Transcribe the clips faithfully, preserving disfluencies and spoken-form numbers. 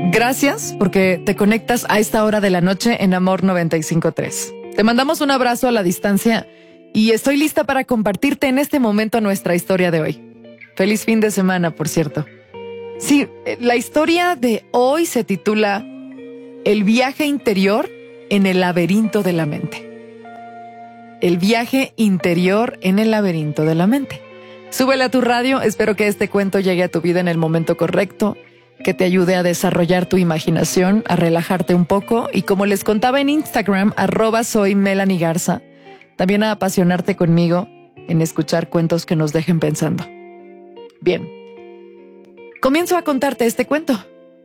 Gracias porque te conectas a esta hora de la noche en Amor noventa y cinco punto tres. Te mandamos un abrazo a la distancia y estoy lista para compartirte en este momento nuestra historia de hoy. Feliz fin de semana, por cierto. Sí, la historia de hoy se titula El viaje interior en el laberinto de la mente. El viaje interior en el laberinto de la mente. Súbele a tu radio, espero que este cuento llegue a tu vida en el momento correcto, que te ayude a desarrollar tu imaginación, a relajarte un poco y, como les contaba en Instagram, arroba soy Melanie Garza, también a apasionarte conmigo en escuchar cuentos que nos dejen pensando. Bien, comienzo a contarte este cuento.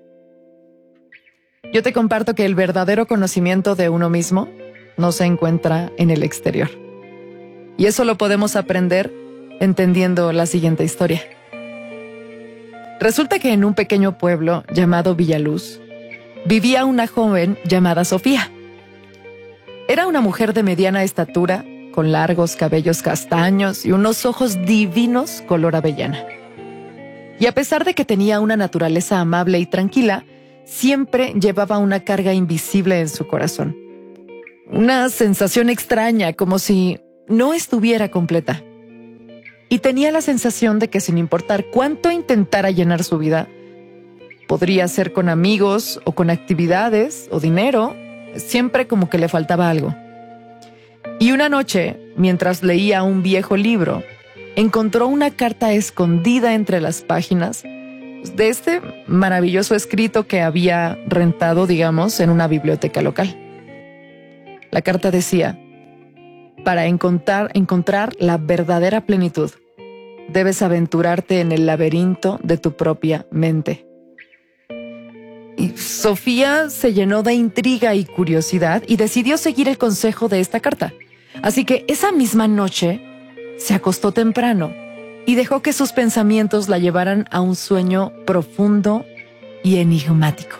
Yo te comparto que el verdadero conocimiento de uno mismo no se encuentra en el exterior. Y eso lo podemos aprender entendiendo la siguiente historia. Resulta que en un pequeño pueblo llamado Villaluz vivía una joven llamada Sofía. Era una mujer de mediana estatura, con largos cabellos castaños y unos ojos divinos color avellana. Y a pesar de que tenía una naturaleza amable y tranquila, siempre llevaba una carga invisible en su corazón. Una sensación extraña, como si no estuviera completa. Y tenía la sensación de que, sin importar cuánto intentara llenar su vida, podría ser con amigos o con actividades o dinero, siempre como que le faltaba algo. Y una noche, mientras leía un viejo libro, encontró una carta escondida entre las páginas de este maravilloso escrito que había rentado, digamos, en una biblioteca local. La carta decía: para encontrar, encontrar la verdadera plenitud, debes aventurarte en el laberinto de tu propia mente. Y Sofía se llenó de intriga y curiosidad y decidió seguir el consejo de esta carta. Así que esa misma noche se acostó temprano y dejó que sus pensamientos la llevaran a un sueño profundo y enigmático.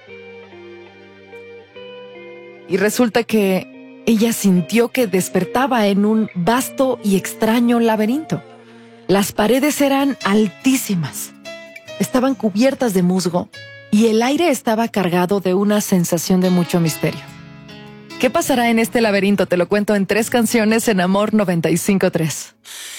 Y resulta que ella sintió que despertaba en un vasto y extraño laberinto. Las paredes eran altísimas, estaban cubiertas de musgo y el aire estaba cargado de una sensación de mucho misterio. ¿Qué pasará en este laberinto? Te lo cuento en tres canciones en Amor noventa y cinco punto tres.